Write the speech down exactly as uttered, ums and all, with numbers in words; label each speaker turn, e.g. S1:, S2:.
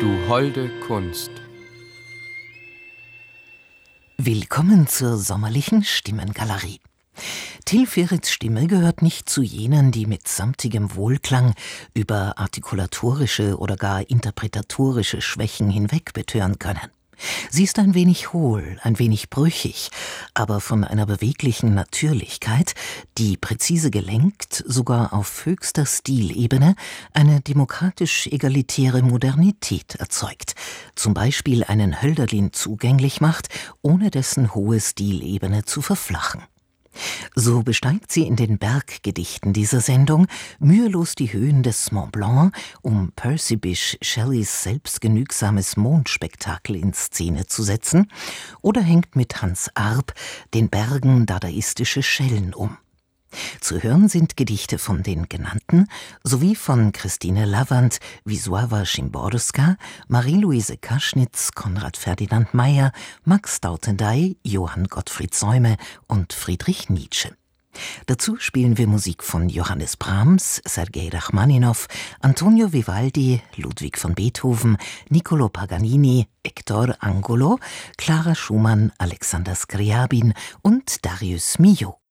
S1: Du holde Kunst.
S2: Willkommen zur sommerlichen Stimmengalerie. Till Ferits Stimme gehört nicht zu jenen, die mit samtigem Wohlklang über artikulatorische oder gar interpretatorische Schwächen hinweg betören können. Sie ist ein wenig hohl, ein wenig brüchig, aber von einer beweglichen Natürlichkeit, die präzise gelenkt, sogar auf höchster Stilebene, eine demokratisch-egalitäre Modernität erzeugt, zum Beispiel einen Hölderlin zugänglich macht, ohne dessen hohe Stilebene zu verflachen. So besteigt sie in den Berggedichten dieser Sendung mühelos die Höhen des Mont Blanc, um Percy Bysshe Shelleys selbstgenügsames Mondspektakel in Szene zu setzen, oder hängt mit Hans Arp den Bergen dadaistische Schellen um. Zu hören sind Gedichte von den Genannten sowie von Christine Lavand, Wisława Szymborska, Marie-Louise Kaschnitz, Konrad Ferdinand Meyer, Max Dautendey, Johann Gottfried Säume und Friedrich Nietzsche. Dazu spielen wir Musik von Johannes Brahms, Sergei Rachmaninow, Antonio Vivaldi, Ludwig von Beethoven, Niccolò Paganini, Hector Angolo, Clara Schumann, Alexander Scriabin und Darius Milhaud.